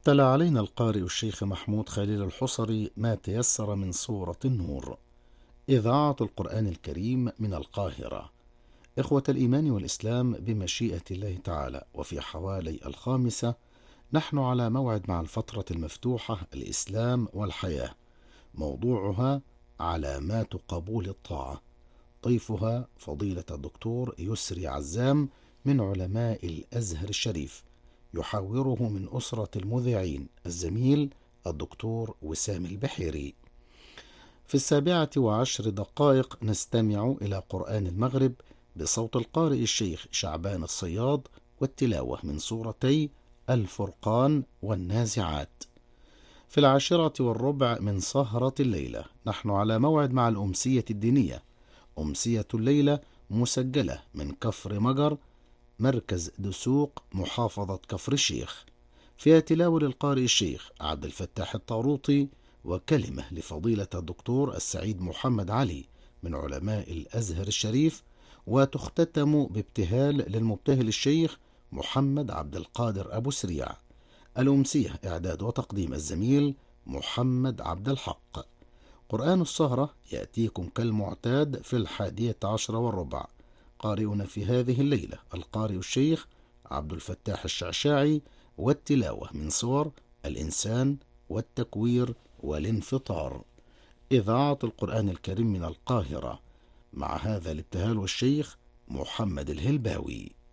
تلا علينا القارئ الشيخ محمود خليل الحصري ما تيسر من سورة النور. إذاعة القرآن الكريم من القاهرة. إخوة الإيمان والإسلام، بمشيئة الله تعالى وفي حوالي 5 نحن على موعد مع الفترة المفتوحة الإسلام والحياة، موضوعها علامات قبول الطاعة. ضيفها فضيلة الدكتور يسري عزام من علماء الأزهر الشريف، يحاوره من أسرة المذيعين الزميل الدكتور وسام البحيري. في 17:10 نستمع إلى قرآن المغرب بصوت القارئ الشيخ شعبان الصياد، والتلاوة من سورتي الفرقان والنازعات. في 10:15 من سهرة الليلة نحن على موعد مع الأمسية الدينية، أمسية الليلة مسجلة من كفر مجر، مركز دسوق، محافظة كفر الشيخ، فيها تلاوة للقارئ الشيخ عبد الفتاح الطاروطي، وكلمة لفضيلة الدكتور السعيد محمد علي من علماء الأزهر الشريف، وتختتم بابتهال للمبتهل الشيخ محمد عبد القادر أبو سريع. الأمسية إعداد وتقديم الزميل محمد عبد الحق. قرآن السهرة يأتيكم كالمعتاد في 11:15. قارئنا في هذه الليلة القارئ الشيخ عبد الفتاح الشعشاعي، والتلاوة من سور الإنسان والتكوير والانفطار. إذاعة القرآن الكريم من القاهرة، مع هذا الابتهال والشيخ محمد الهلباوي.